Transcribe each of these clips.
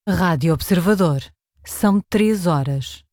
Rádio Observador. São 3 horas.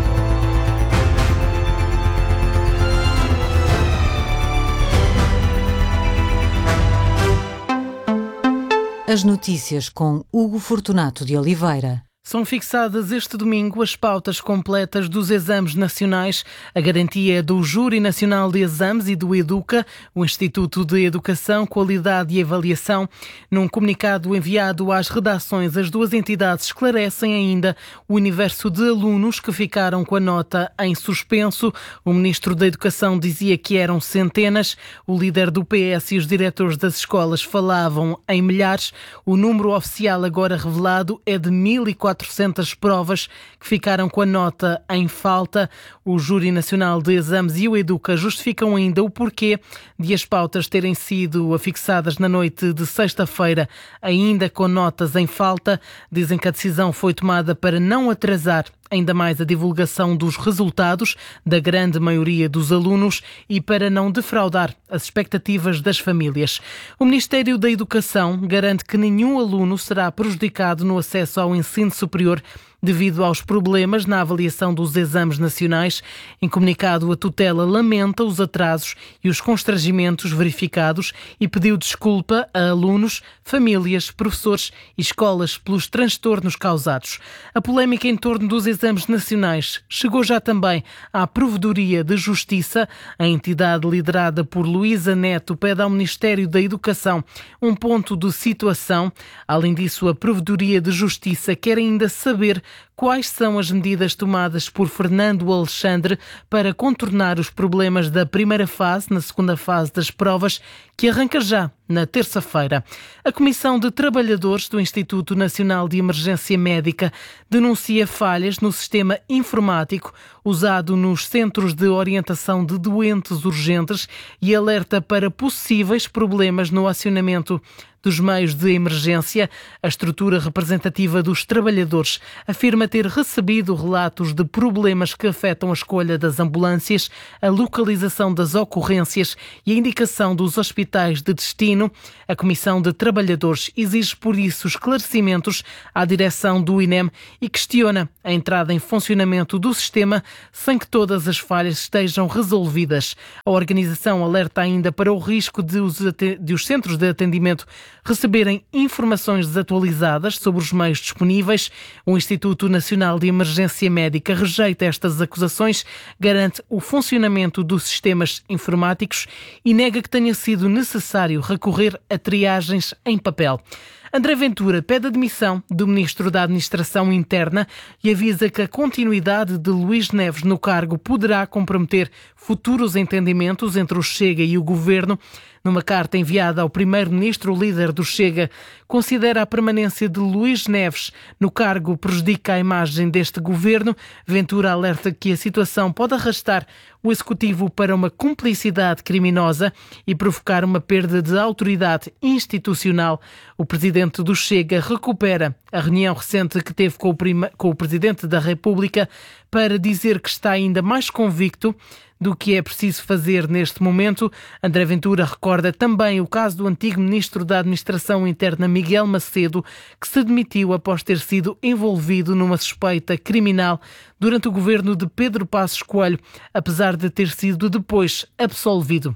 As notícias com Hugo Fortunato de Oliveira. São fixadas este domingo as pautas completas dos exames nacionais. A garantia é do Júri Nacional de Exames e do EDUCA, o Instituto de Educação, Qualidade e Avaliação. Num comunicado enviado às redações, as duas entidades esclarecem ainda o universo de alunos que ficaram com a nota em suspenso. O Ministro da Educação dizia que eram centenas. O líder do PS e os diretores das escolas falavam em milhares. O número oficial agora revelado é de 1.400 provas que ficaram com a nota em falta. O Júri Nacional de Exames e o EDUCA justificam ainda o porquê de as pautas terem sido afixadas na noite de sexta-feira, ainda com notas em falta. Dizem que a decisão foi tomada para não atrasar ainda mais a divulgação dos resultados da grande maioria dos alunos e para não defraudar as expectativas das famílias. O Ministério da Educação garante que nenhum aluno será prejudicado no acesso ao ensino superior devido aos problemas na avaliação dos exames nacionais. Em comunicado, a tutela lamenta os atrasos e os constrangimentos verificados e pediu desculpa a alunos, famílias, professores e escolas pelos transtornos causados. A polémica em torno dos exames nacionais chegou já também à Provedoria de Justiça. A entidade liderada por Luísa Neto pede ao Ministério da Educação um ponto de situação. Além disso, a Provedoria de Justiça quer ainda saber quais são as medidas tomadas por Fernando Alexandre para contornar os problemas da primeira fase, na segunda fase das provas, que arranca já na terça-feira. A Comissão de Trabalhadores do Instituto Nacional de Emergência Médica denuncia falhas no sistema informático usado nos Centros de Orientação de Doentes Urgentes e alerta para possíveis problemas no acionamento dos meios de emergência. A estrutura representativa dos trabalhadores afirma ter recebido relatos de problemas que afetam a escolha das ambulâncias, a localização das ocorrências e a indicação dos hospitais de destino. A Comissão de Trabalhadores exige, por isso, esclarecimentos à direção do INEM e questiona a entrada em funcionamento do sistema sem que todas as falhas estejam resolvidas. A organização alerta ainda para o risco de os centros de atendimento receberem informações desatualizadas sobre os meios disponíveis. O Instituto Nacional de Emergência Médica rejeita estas acusações, garante o funcionamento dos sistemas informáticos e nega que tenha sido necessário recorrer a triagens em papel. André Ventura pede a demissão do Ministro da Administração Interna e avisa que a continuidade de Luís Neves no cargo poderá comprometer futuros entendimentos entre o Chega e o Governo. Numa carta enviada ao Primeiro-Ministro, o líder do Chega considera a permanência de Luís Neves no cargo prejudica a imagem deste governo. Ventura alerta que a situação pode arrastar o Executivo para uma cumplicidade criminosa e provocar uma perda de autoridade institucional. O presidente do Chega recupera a reunião recente que teve com o Presidente da República para dizer que está ainda mais convicto do que é preciso fazer neste momento. André Ventura recorda também o caso do antigo Ministro da Administração Interna, Miguel Macedo, que se demitiu após ter sido envolvido numa suspeita criminal durante o governo de Pedro Passos Coelho, apesar de ter sido depois absolvido.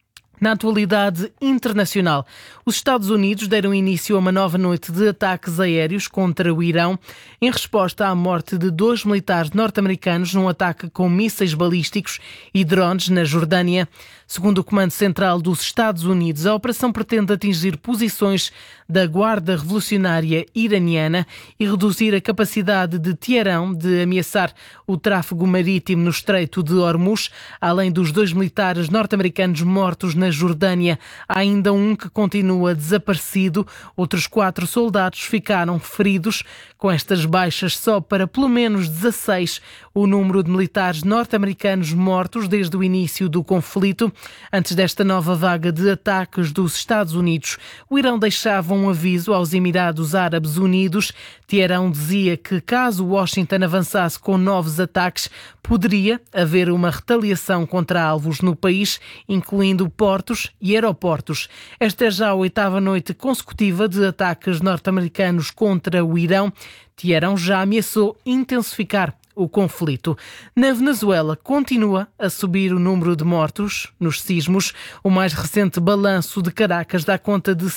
Na atualidade internacional, os Estados Unidos deram início a uma nova noite de ataques aéreos contra o Irão, em resposta à morte de 2 militares norte-americanos num ataque com mísseis balísticos e drones na Jordânia. Segundo o Comando Central dos Estados Unidos, a operação pretende atingir posições da Guarda Revolucionária Iraniana e reduzir a capacidade de Teherão de ameaçar o tráfego marítimo no Estreito de Hormuz. Além dos 2 militares norte-americanos mortos na Jordânia, há ainda um que continua desaparecido. Outros 4 soldados ficaram feridos. Com estas baixas, só para pelo menos 16 o número de militares norte-americanos mortos desde o início do conflito. Antes desta nova vaga de ataques dos Estados Unidos, o Irão deixava um aviso aos Emirados Árabes Unidos. Teherão dizia que, caso Washington avançasse com novos ataques, poderia haver uma retaliação contra alvos no país, incluindo portos e aeroportos. Esta é já a 8ª noite consecutiva de ataques norte-americanos contra o Irão. Teherão já ameaçou intensificar o conflito. Na Venezuela continua a subir o número de mortos nos sismos. O mais recente balanço de Caracas dá conta de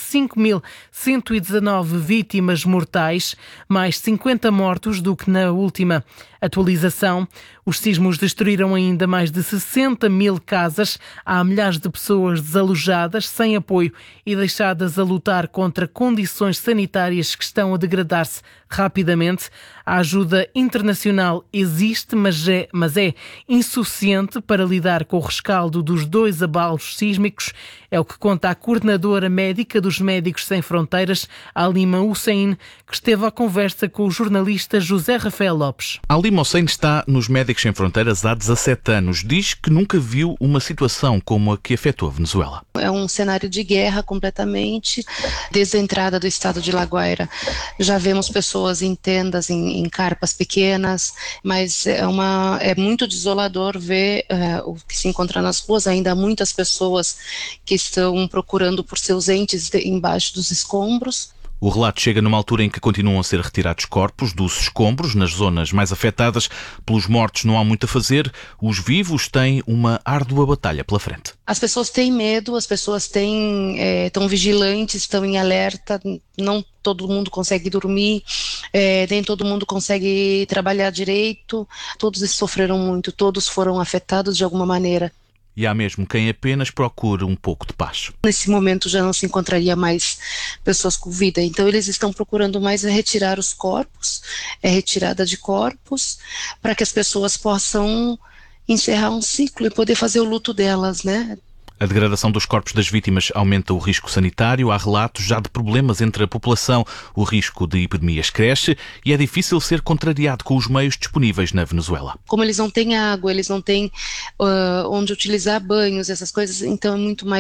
5.119 vítimas mortais, mais 50 mortos do que na última atualização. Os sismos destruíram ainda mais de 60 mil casas. Há milhares de pessoas desalojadas, sem apoio e deixadas a lutar contra condições sanitárias que estão a degradar-se rapidamente. A ajuda internacional existe, mas é insuficiente para lidar com o rescaldo dos 2 abalos sísmicos. É o que conta a coordenadora médica dos Médicos Sem Fronteiras, Halima Hussein, que esteve à conversa com o jornalista José Rafael Lopes. Halima Hussein está nos Médicos Sem Fronteiras há 17 anos. Diz que nunca viu uma situação como a que afetou a Venezuela. É um cenário de guerra completamente. Desde a entrada do estado de La Guaira, já vemos pessoas em tendas, em carpas pequenas, mas é muito desolador ver o que se encontra nas ruas. Ainda há muitas pessoas que estão procurando por seus entes embaixo dos escombros. O relato chega numa altura em que continuam a ser retirados corpos dos escombros nas zonas mais afetadas. Pelos mortos não há muito a fazer. Os vivos têm uma árdua batalha pela frente. As pessoas têm medo, as pessoas estão vigilantes, estão em alerta. Não todo mundo consegue dormir, nem todo mundo consegue trabalhar direito. Todos sofreram muito, todos foram afetados de alguma maneira. E há mesmo quem apenas procure um pouco de paz. Nesse momento já não se encontraria mais pessoas com vida, então eles estão procurando mais retirar os corpos, retirada de corpos, para que as pessoas possam encerrar um ciclo e poder fazer o luto delas, né? A degradação dos corpos das vítimas aumenta o risco sanitário. Há relatos já de problemas entre a população. O risco de epidemias cresce e é difícil ser contrariado com os meios disponíveis na Venezuela. Como eles não têm água, eles não têm onde utilizar banhos, essas coisas, então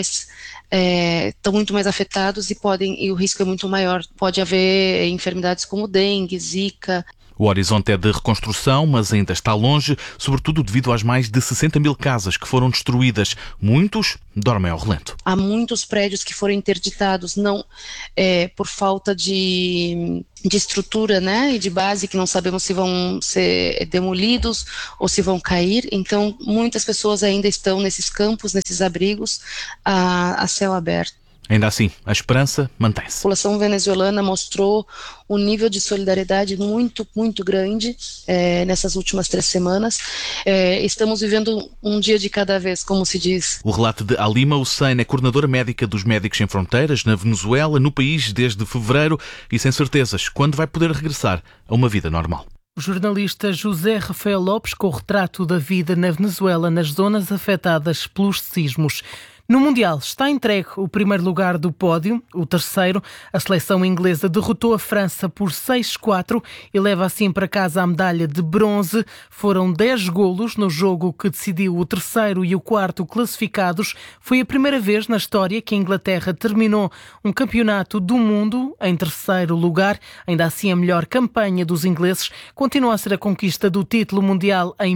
estão muito mais afetados e o risco é muito maior. Pode haver enfermidades como dengue, zika. O horizonte é de reconstrução, mas ainda está longe, sobretudo devido às mais de 60 mil casas que foram destruídas. Muitos dormem ao relento. Há muitos prédios que foram interditados, não por falta de estrutura, né, e de base, que não sabemos se vão ser demolidos ou se vão cair. Então, muitas pessoas ainda estão nesses campos, nesses abrigos, a céu aberto. Ainda assim, a esperança mantém-se. A população venezuelana mostrou um nível de solidariedade muito, muito grande nessas últimas 3 semanas. Estamos vivendo um dia de cada vez, como se diz. O relato de Halima Hussein é coordenadora médica dos Médicos Sem Fronteiras na Venezuela, no país desde fevereiro e sem certezas quando vai poder regressar a uma vida normal. O jornalista José Rafael Lopes com o retrato da vida na Venezuela nas zonas afetadas pelos sismos. No Mundial está entregue o primeiro lugar do pódio, o terceiro. A seleção inglesa derrotou a França por 6-4 e leva assim para casa a medalha de bronze. Foram 10 golos no jogo que decidiu o terceiro e o quarto classificados. Foi a primeira vez na história que a Inglaterra terminou um campeonato do mundo em terceiro lugar. Ainda assim, a melhor campanha dos ingleses continua a ser a conquista do título mundial em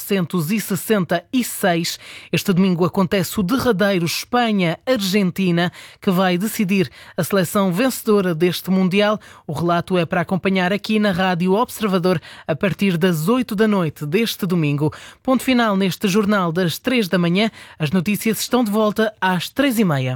1966. Este domingo acontece o derradeiro Espanha-Argentina, que vai decidir a seleção vencedora deste Mundial. O relato é para acompanhar aqui na Rádio Observador a partir das 8 da noite deste domingo. Ponto final neste jornal das 3 da manhã. As notícias estão de volta às 3h30.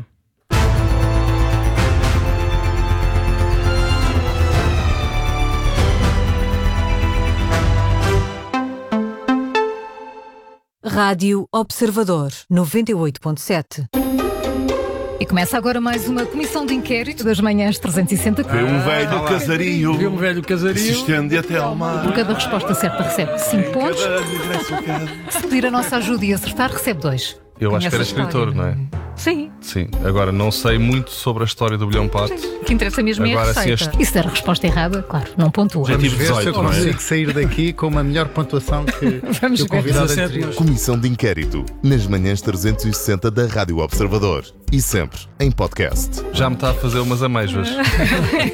Rádio Observador 98.7. E começa agora mais uma comissão de inquérito das manhãs 360. Vê um velho casario. Vê um velho casario. Se estende até ao mar. Por cada resposta certa recebe 5 pontos. Se pedir a nossa ajuda e acertar, recebe 2. Eu acho que era Conhece a história? escritor, não é? Sim. Sim. Agora, não sei muito sobre a história do bilhão pato. O que interessa mesmo é a Agora, receita. E se der a resposta errada, claro, não pontua. Já tive Vamos ver se eu 18, não é? consigo sair daqui com uma melhor pontuação que o convidado anterior. Comissão de Inquérito, nas manhãs 360 da Rádio Observador. E sempre em podcast. Já me está a fazer umas amêijoas.